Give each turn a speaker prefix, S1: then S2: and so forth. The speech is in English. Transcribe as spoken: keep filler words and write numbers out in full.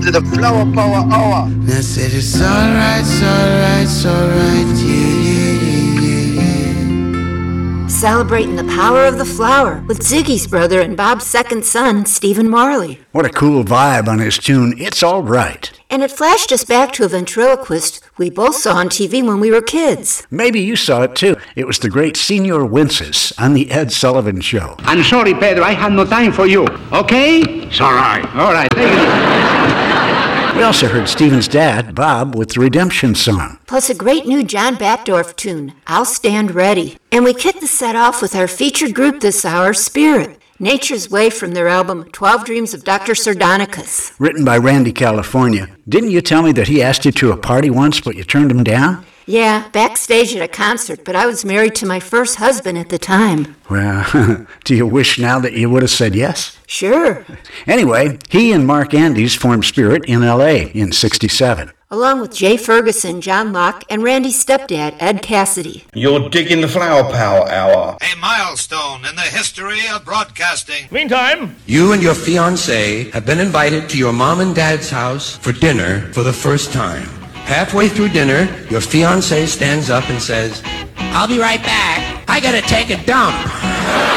S1: to the Flower Power Hour.
S2: I said it's alright, it's alright, it's alright, yeah, yeah, yeah, yeah.
S3: Celebrating the power of the flower with Ziggy's brother and Bob's second son, Stephen Marley.
S4: What a cool vibe on his tune, It's All Right.
S3: And it flashed us back to a ventriloquist we both saw on T V when we were kids.
S4: Maybe you saw it too. It was the great Senor Wences on the Ed Sullivan Show.
S5: I'm sorry, Pedro, I have no time for you. Okay? It's all right. All right, thank you.
S4: We also heard Stephen's dad, Bob, with the Redemption Song.
S3: Plus a great new John Batdorf tune, I'll Stand Ready. And we kicked the set off with our featured group this hour, Spirit. Nature's Way from their album twelve Dreams of Doctor Sardonicus.
S4: Written by Randy California. Didn't you tell me that he asked you to a party once, but you turned him down?
S3: Yeah, backstage at a concert, but I was married to my first husband at the time.
S4: Well, do you wish now that you would have said yes?
S3: Sure.
S4: Anyway, he and Mark Andes formed Spirit in L A in sixty-seven.
S3: Along with Jay Ferguson, John Locke, and Randy's stepdad, Ed Cassidy.
S1: You're digging the Flower Power Hour.
S6: A milestone in the history of broadcasting.
S7: Meantime,
S2: You and your fiancé have been invited to your mom and dad's house for dinner for the first time. Halfway through dinner, your fiancé stands up and says, "I'll be right back. I gotta take a dump."